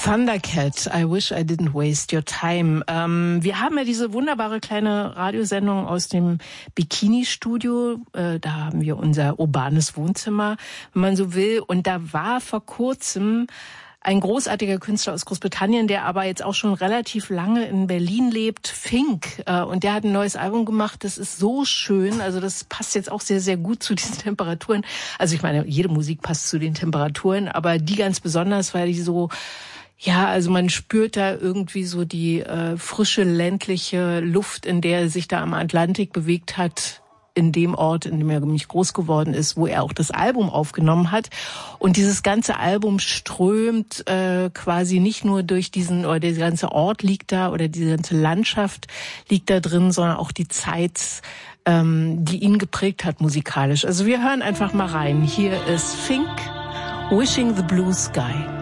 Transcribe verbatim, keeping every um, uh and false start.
Thundercat, I wish I didn't waste your time. Ähm, wir haben ja diese wunderbare kleine Radiosendung aus dem Bikini-Studio. Äh, da haben wir unser urbanes Wohnzimmer, wenn man so will. Und da war vor kurzem ein großartiger Künstler aus Großbritannien, der aber jetzt auch schon relativ lange in Berlin lebt, Fink. Äh, und der hat ein neues Album gemacht, das ist so schön. Also das passt jetzt auch sehr, sehr gut zu diesen Temperaturen. Also ich meine, jede Musik passt zu den Temperaturen, aber die ganz besonders, weil die so... Ja, also man spürt da irgendwie so die äh, frische ländliche Luft, in der er sich da am Atlantik bewegt hat, in dem Ort, in dem er nämlich groß geworden ist, wo er auch das Album aufgenommen hat. Und dieses ganze Album strömt äh, quasi nicht nur durch diesen, oder der ganze Ort liegt da, oder die ganze Landschaft liegt da drin, sondern auch die Zeit, ähm, die ihn geprägt hat musikalisch. Also wir hören einfach mal rein. Hier ist Fink, Wishing the Blue Sky.